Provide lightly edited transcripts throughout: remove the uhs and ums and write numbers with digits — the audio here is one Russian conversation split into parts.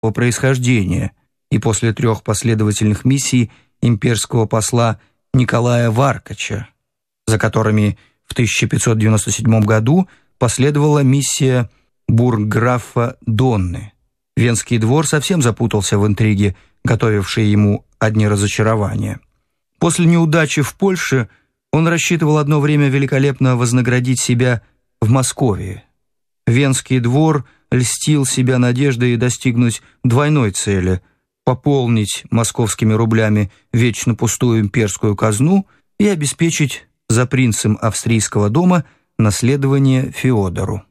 происхождения и после 3 последовательных миссий имперского посла Николая Варкача, за которыми в 1597 году последовала миссия бургграфа Донны. Венский двор совсем запутался в интриге, готовившей ему одни разочарования. После неудачи в Польше он рассчитывал одно время великолепно вознаградить себя в Москве. Венский двор льстил себя надеждой достигнуть двойной цели – пополнить московскими рублями вечно пустую имперскую казну и обеспечить за принцем австрийского дома наследование Феодору.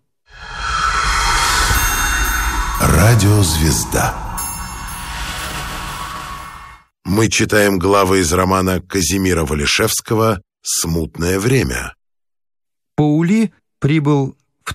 Радиозвезда. Мы читаем главы из романа Казимира Валишевского «Смутное время». Паули прибыл в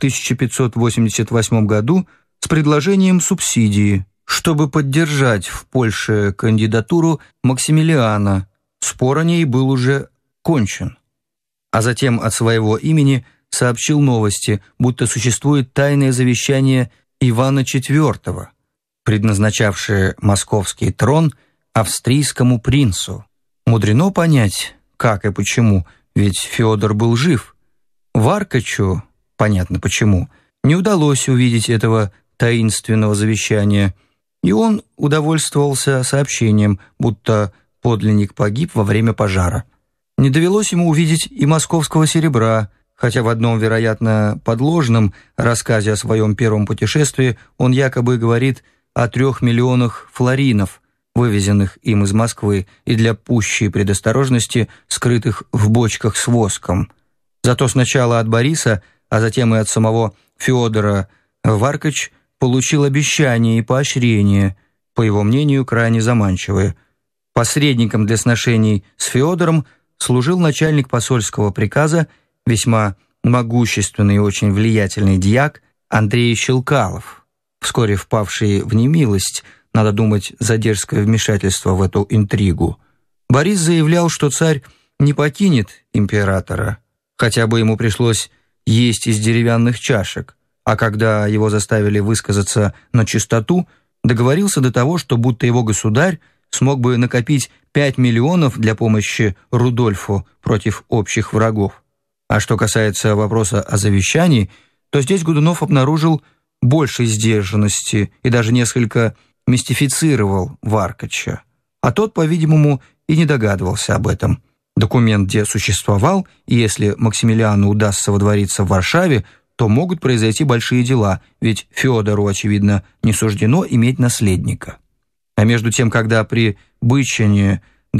1588 году с предложением субсидии, чтобы поддержать в Польше кандидатуру Максимилиана. Спор о ней был уже кончен. А затем от своего имени сообщил новости, будто существует тайное завещание Ивана IV, предназначавшее московский трон австрийскому принцу. Мудрено понять, как и почему, ведь Феодор был жив. Варкачу, понятно почему, не удалось увидеть этого таинственного завещания, и он удовольствовался сообщением, будто подлинник погиб во время пожара. Не довелось ему увидеть и московского серебра, хотя в одном, вероятно, подложном рассказе о своем первом путешествии он якобы говорит о 3 миллионах флоринов, вывезенных им из Москвы и для пущей предосторожности скрытых в бочках с воском. Зато сначала от Бориса, а затем и от самого Феодора Варкач получил обещание и поощрение, по его мнению, крайне заманчивое. Посредником для сношений с Феодором служил начальник посольского приказа, весьма могущественный и очень влиятельный дьяк Андрей Щелкалов, вскоре впавший в немилость, надо думать, за дерзкое вмешательство в эту интригу. Борис заявлял, что царь не покинет императора, хотя бы ему пришлось есть из деревянных чашек, а когда его заставили высказаться на чистоту, договорился до того, что будто его государь смог бы накопить 5 миллионов для помощи Рудольфу против общих врагов. А что касается вопроса о завещании, то здесь Годунов обнаружил больше сдержанности и даже несколько мистифицировал Варкача. А тот, по-видимому, и не догадывался об этом. Документ где существовал, и если Максимилиану удастся водвориться в Варшаве, то могут произойти большие дела, ведь Феодору, очевидно, не суждено иметь наследника. А между тем, когда при Бычине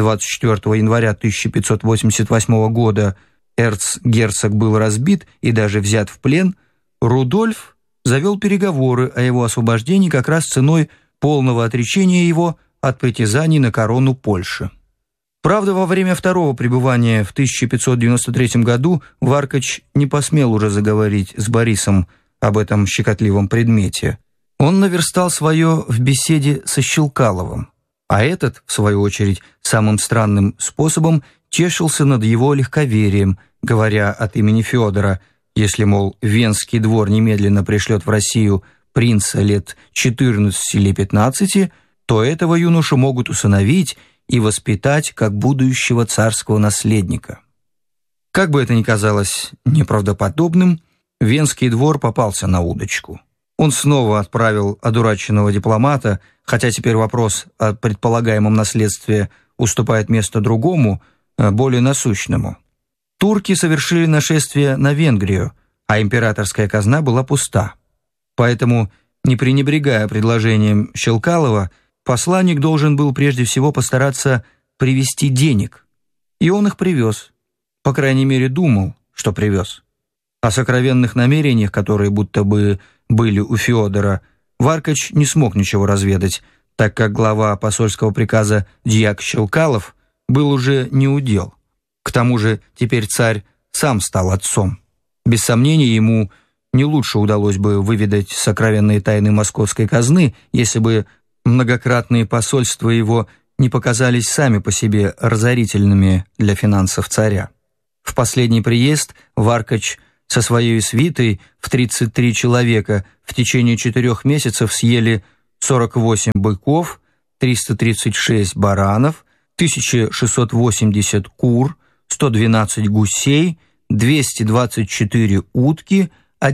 24 января 1588 года эрцгерцог был разбит и даже взят в плен, Рудольф завел переговоры о его освобождении как раз ценой полного отречения его от притязаний на корону Польши. Правда, во время второго пребывания в 1593 году Варкач не посмел уже заговорить с Борисом об этом щекотливом предмете. Он наверстал свое в беседе со Щелкаловым, а этот, в свою очередь, самым странным способом тешился над его легковерием, говоря от имени Феодора, если, мол, Венский двор немедленно пришлет в Россию принца лет 14 или 15, то этого юношу могут усыновить и воспитать как будущего царского наследника. Как бы это ни казалось неправдоподобным, Венский двор попался на удочку. Он снова отправил одураченного дипломата, хотя теперь вопрос о предполагаемом наследстве уступает место другому, более насущному. Турки совершили нашествие на Венгрию, а императорская казна была пуста. Поэтому, не пренебрегая предложением Щелкалова, посланник должен был прежде всего постараться привезти денег. И он их привез. По крайней мере, думал, что привез. О сокровенных намерениях, которые будто бы были у Феодора, Варкач не смог ничего разведать, так как глава посольского приказа дьяк Щелкалов был уже не удел. К тому же теперь царь сам стал отцом. Без сомнения, ему не лучше удалось бы выведать сокровенные тайны московской казны, если бы многократные посольства его не показались сами по себе разорительными для финансов царя. В последний приезд Варкач со своей свитой в 33 человека в течение 4 месяцев съели 48 быков, 336 баранов, 1680 кур, 112 гусей, 224 утки,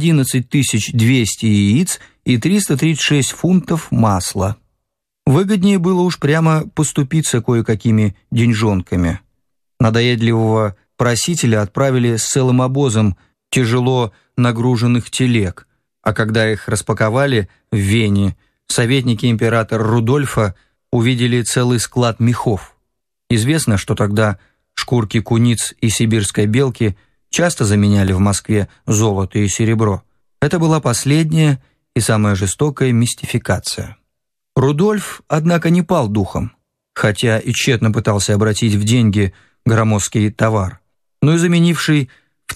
11200 яиц и 336 фунтов масла. Выгоднее было уж прямо поступиться кое-какими деньжонками. Надоедливого просителя отправили с целым обозом тяжело нагруженных телег, а когда их распаковали в Вене, советники императора Рудольфа увидели целый склад мехов. Известно, что тогда шкурки куниц и сибирской белки часто заменяли в Москве золото и серебро. Это была последняя и самая жестокая мистификация. Рудольф, однако, не пал духом, хотя и тщетно пытался обратить в деньги громоздкий товар, но и заменивший в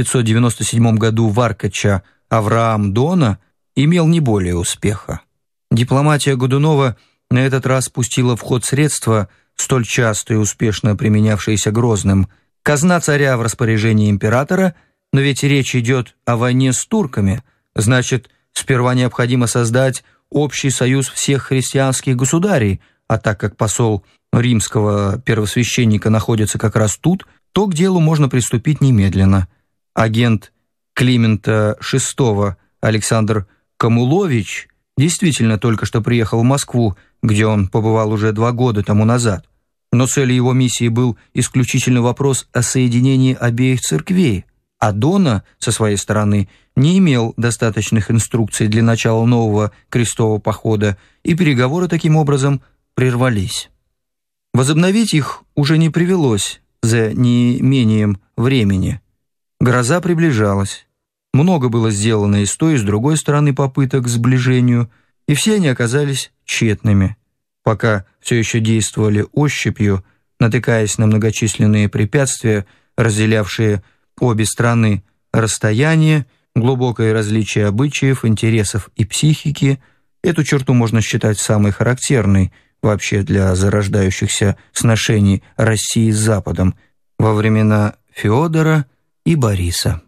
1597 году Варкача Авраам Дона имел не более успеха. Дипломатия Годунова на этот раз пустила в ход средства, столь часто и успешно применявшиеся Грозным. Казна царя в распоряжении императора, но ведь речь идет о войне с турками, значит, сперва необходимо создать общий союз всех христианских государей, а так как посол римского первосвященника находится как раз тут, то к делу можно приступить немедленно. Агент Климента VI Александр Камулович действительно только что приехал в Москву, где он побывал уже 2 года тому назад. Но целью его миссии был исключительно вопрос о соединении обеих церквей, а Дона, со своей стороны, не имел достаточных инструкций для начала нового крестового похода, и переговоры таким образом прервались. Возобновить их уже не привелось за неимением времени. Гроза приближалась. Много было сделано и с той, и с другой стороны попыток к сближению, и все они оказались тщетными. Пока все еще действовали ощупью, натыкаясь на многочисленные препятствия, разделявшие обе страны, расстояние, глубокое различие обычаев, интересов и психики. Эту черту можно считать самой характерной вообще для зарождающихся сношений России с Западом во времена Феодора и Бориса.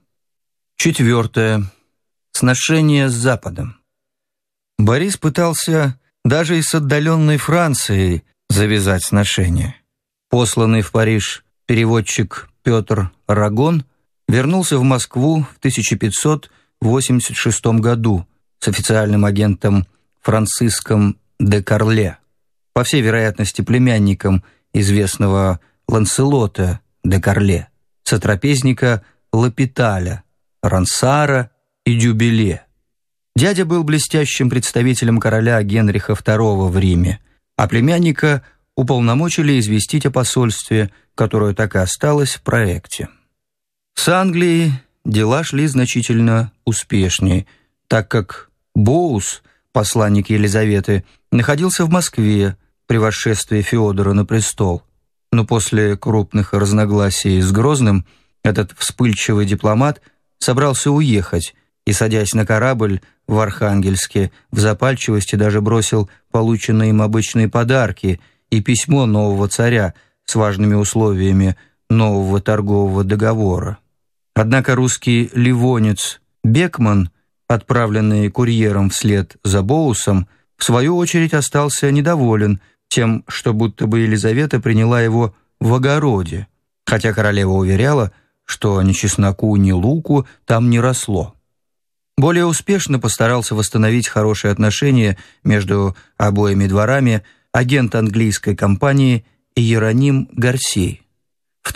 4. Сношение с Западом. Борис пытался даже и с отдаленной Францией завязать сношение. Посланный в Париж переводчик Петр Рагон вернулся в Москву в 1586 году с официальным агентом Франциском де Карле, по всей вероятности племянником известного Ланселота де Карле, сотрапезника Лапиталя, Рансара и Дюбеле. Дядя был блестящим представителем короля Генриха II в Риме, а племянника уполномочили известить о посольстве, которое так и осталось в проекте. С Англией дела шли значительно успешнее, так как Боус, посланник Елизаветы, находился в Москве при восшествии Феодора на престол. Но после крупных разногласий с Грозным этот вспыльчивый дипломат собрался уехать и, садясь на корабль в Архангельске, в запальчивости даже бросил полученные им обычные подарки и письмо нового царя с важными условиями нового торгового договора. Однако русский ливонец Бекман, отправленный курьером вслед за Боусом, в свою очередь остался недоволен тем, что будто бы Елизавета приняла его в огороде, хотя королева уверяла, что ни чесноку, ни луку там не росло. Более успешно постарался восстановить хорошие отношения между обоими дворами агент английской компании Иероним Гарсей. В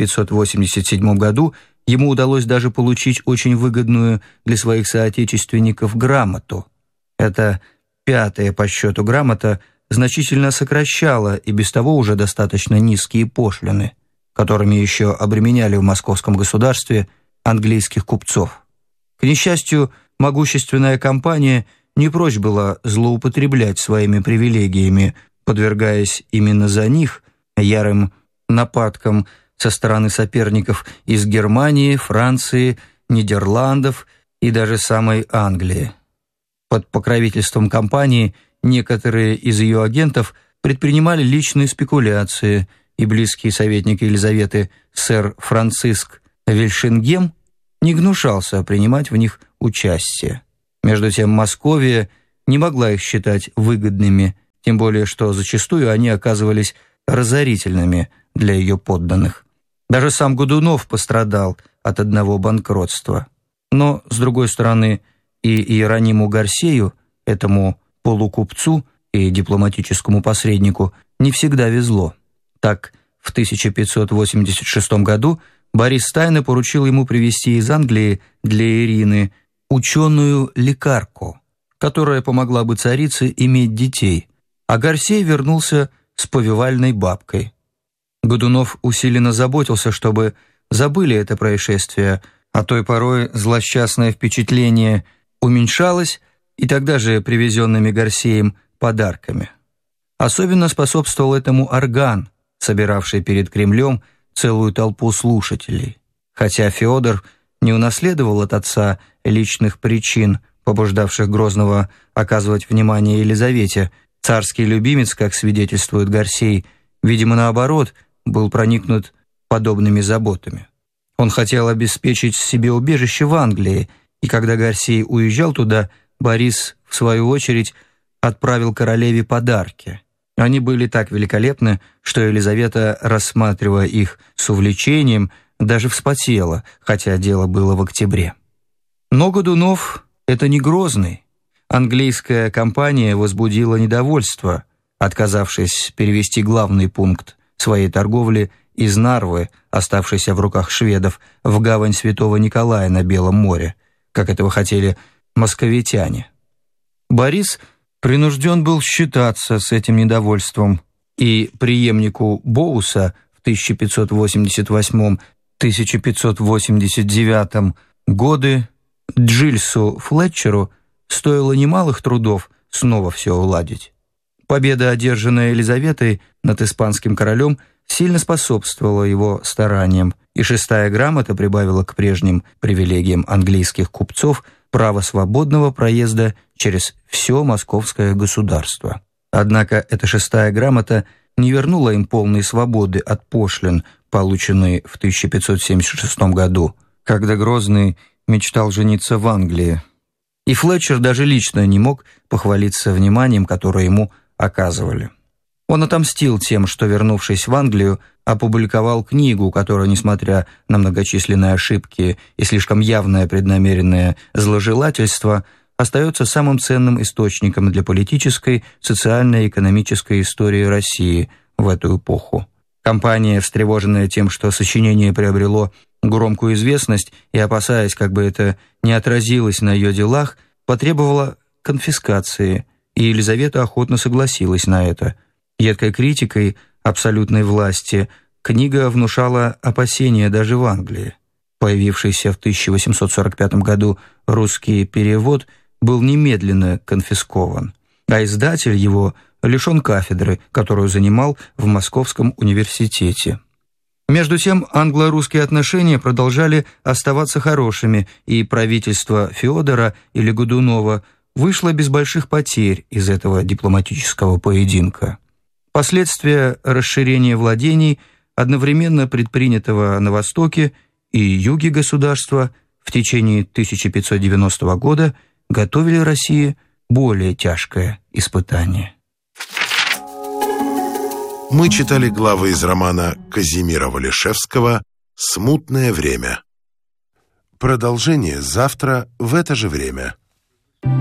1587 году ему удалось даже получить очень выгодную для своих соотечественников грамоту. Эта 5-я по счету грамота значительно сокращала и без того уже достаточно низкие пошлины, которыми еще обременяли в московском государстве английских купцов. К несчастью, могущественная компания не прочь была злоупотреблять своими привилегиями, подвергаясь именно за них ярым нападкам со стороны соперников из Германии, Франции, Нидерландов и даже самой Англии. Под покровительством компании некоторые из ее агентов предпринимали личные спекуляции, и близкий советник Елизаветы сэр Франциск Вильшингем не гнушался принимать в них участие. Между тем Московия не могла их считать выгодными, тем более что зачастую они оказывались разорительными для ее подданных. Даже сам Годунов пострадал от одного банкротства. Но, с другой стороны, и Иерониму Гарсею, этому полукупцу и дипломатическому посреднику, не всегда везло. Так, в 1586 году Борис тайно поручил ему привезти из Англии для Ирины ученую-лекарку, которая помогла бы царице иметь детей, а Гарсей вернулся с повивальной бабкой. Годунов усиленно заботился, чтобы забыли это происшествие, а то и порой злосчастное впечатление уменьшалось, и тогда же привезенными Гарсеем подарками. Особенно способствовал этому орган, собиравший перед Кремлем целую толпу слушателей. Хотя Феодор не унаследовал от отца личных причин, побуждавших Грозного оказывать внимание Елизавете, царский любимец, как свидетельствует Гарсей, видимо, наоборот, был проникнут подобными заботами. Он хотел обеспечить себе убежище в Англии, и когда Гарсей уезжал туда, Борис, в свою очередь, отправил королеве подарки. Они были так великолепны, что Елизавета, рассматривая их с увлечением, даже вспотела, хотя дело было в октябре. Но Годунов — это не Грозный. Английская компания возбудила недовольство, отказавшись перевести главный пункт своей торговли из Нарвы, оставшейся в руках шведов, в гавань Святого Николая на Белом море, как этого хотели московитяне. Борис принужден был считаться с этим недовольством, и преемнику Боуса в 1588-1589 годы Джильсу Флетчеру стоило немалых трудов снова все уладить. Победа, одержанная Елизаветой над испанским королем, сильно способствовала его стараниям, и 6-я грамота прибавила к прежним привилегиям английских купцов право свободного проезда через все московское государство. Однако эта 6-я грамота не вернула им полной свободы от пошлин, полученной в 1576 году, когда Грозный мечтал жениться в Англии. И Флетчер даже лично не мог похвалиться вниманием, которое ему оказывали. Он отомстил тем, что, вернувшись в Англию, опубликовал книгу, которая, несмотря на многочисленные ошибки и слишком явное преднамеренное зложелательство, остается самым ценным источником для политической, социальной и экономической истории России в эту эпоху. Компания, встревоженная тем, что сочинение приобрело громкую известность и опасаясь, как бы это не отразилось на ее делах, потребовала конфискации, и Елизавета охотно согласилась на это. Едкой критикой абсолютной власти книга внушала опасения даже в Англии. Появившийся в 1845 году русский перевод был немедленно конфискован, а издатель его лишен кафедры, которую занимал в Московском университете. Между тем, англо-русские отношения продолжали оставаться хорошими, и правительство Феодора или Годунова вышло без больших потерь из этого дипломатического поединка. Последствия расширения владений, одновременно предпринятого на востоке и юге государства, в течение 1590 года готовили России более тяжкое испытание. Мы читали главы из романа Казимира Валишевского «Смутное время». Продолжение завтра в это же время.